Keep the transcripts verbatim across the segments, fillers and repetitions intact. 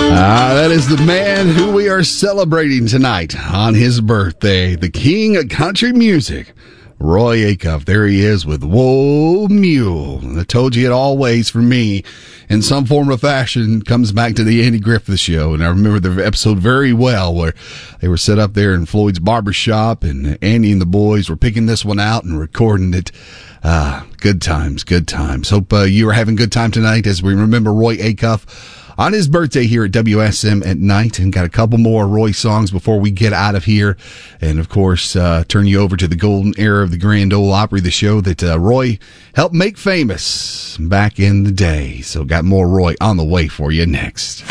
Ah, that is the man who we are celebrating tonight on his birthday, the king of country music, Roy Acuff. There he is with Whoa Mule. I told you it always, for me, in some form or fashion, comes back to the Andy Griffith Show. And I remember the episode very well where they were set up there in Floyd's barbershop, and Andy and the boys were picking this one out and recording it. Ah, good times, good times. Hope uh, you are having a good time tonight as we remember Roy Acuff on his birthday here at W S M at night, and got a couple more Roy songs before we get out of here. And, of course, uh, turn you over to the golden era of the Grand Ole Opry, the show that uh, Roy helped make famous back in the day. So got more Roy on the way for you next.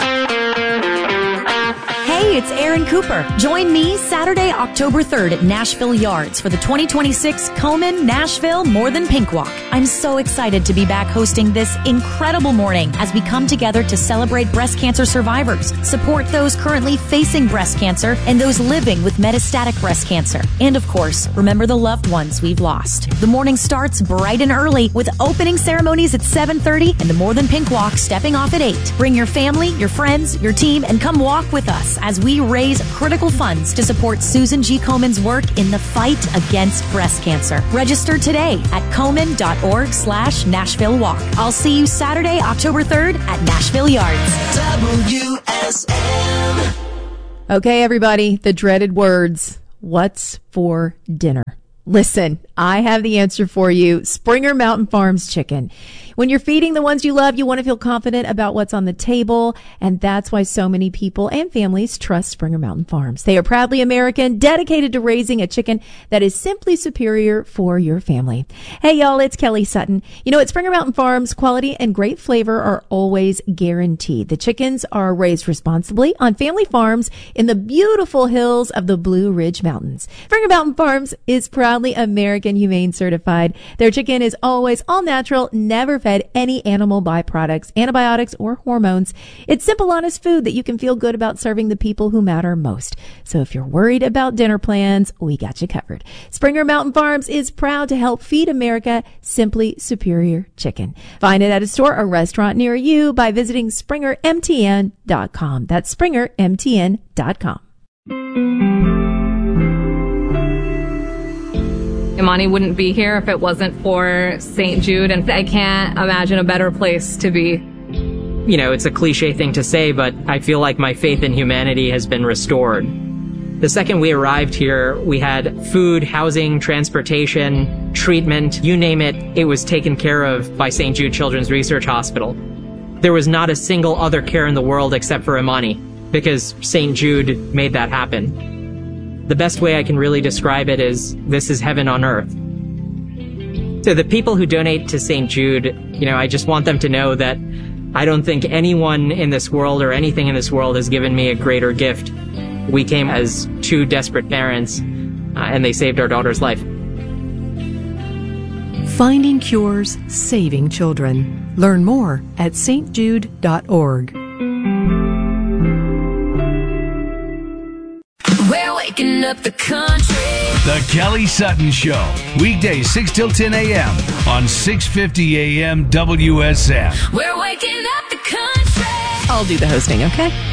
Hey, it's Aaron Cooper. Join me Saturday, October third at Nashville Yards for the twenty twenty-six Komen Nashville More Than Pink Walk. I'm so excited to be back hosting this incredible morning as we come together to celebrate breast cancer survivors, support those currently facing breast cancer, and those living with metastatic breast cancer. And of course, remember the loved ones we've lost. The morning starts bright and early with opening ceremonies at seven thirty and the More Than Pink Walk stepping off at eight. Bring your family, your friends, your team, and come walk with us as we raise critical funds to support Susan G. Komen's work in the fight against breast cancer. Register today at komen.org slash Nashville Walk. I'll see you Saturday, October third at Nashville Yards. W S M. Okay, everybody, the dreaded words. What's for dinner? Listen, I have the answer for you. Springer Mountain Farms chicken. When you're feeding the ones you love, you want to feel confident about what's on the table, and that's why so many people and families trust Springer Mountain Farms. They are proudly American, dedicated to raising a chicken that is simply superior for your family. Hey, y'all, it's Kelly Sutton. You know, at Springer Mountain Farms, quality and great flavor are always guaranteed. The chickens are raised responsibly on family farms in the beautiful hills of the Blue Ridge Mountains. Springer Mountain Farms is proudly American Humane certified. Their chicken is always all natural, never fed any animal byproducts, antibiotics, or hormones. It's simple, honest food that you can feel good about serving the people who matter most. So if you're worried about dinner plans, we got you covered. Springer Mountain Farms is proud to help feed America simply superior chicken. Find it at a store or restaurant near you by visiting springer m t n dot com. That's springer m t n dot com. Imani wouldn't be here if it wasn't for Saint Jude, and I can't imagine a better place to be. You know, it's a cliche thing to say, but I feel like my faith in humanity has been restored. The second we arrived here, we had food, housing, transportation, treatment, you name it, it was taken care of by Saint Jude Children's Research Hospital. There was not a single other care in the world except for Imani, because Saint Jude made that happen. The best way I can really describe it is, this is heaven on earth. So the people who donate to Saint Jude, you know, I just want them to know that I don't think anyone in this world or anything in this world has given me a greater gift. We came as two desperate parents, uh, and they saved our daughter's life. Finding cures, saving children. Learn more at s t jude dot org. We're waking up the country. The Kelly Sutton Show. Weekdays six till ten a.m. on six fifty a.m. W S M. We're waking up the country. I'll do the hosting, okay?